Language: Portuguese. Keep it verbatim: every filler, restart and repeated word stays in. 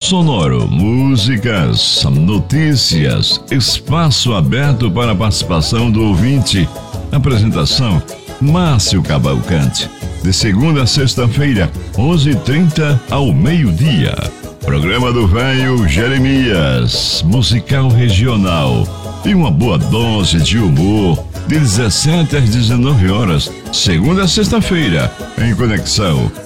sonoro, músicas, notícias, espaço aberto para a participação do ouvinte. Apresentação: Márcio Cavalcante. De segunda a sexta-feira, onze e trinta ao meio-dia. Programa do Velho Jeremias, musical regional. E uma boa dose de humor, de dezessete às dezenove horas, segunda a sexta-feira, em conexão